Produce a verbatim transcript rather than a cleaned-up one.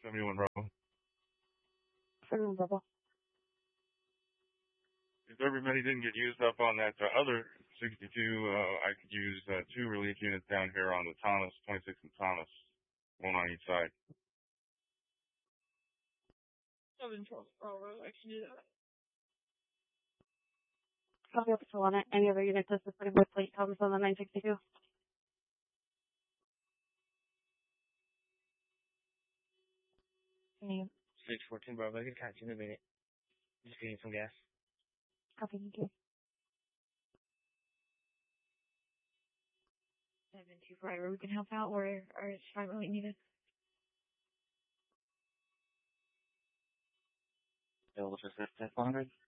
seventy-one Bravo. seventy-one Bravo. If everybody didn't get used up on that uh, other sixty-two, uh, I could use uh, two relief units down here on the Thomas, twenty-six and Thomas, one on each side. seven twelve Bravo, I can do that. Copy up still on it. Any other units assisting with plate comes on the nine sixty-two? Any? six fourteen Bravo, I can catch you in a minute. Just getting some gas. Copy, thank you. seven two Bravo, we can help out, or, or it's fine really needed. Available for assistance, one hundred.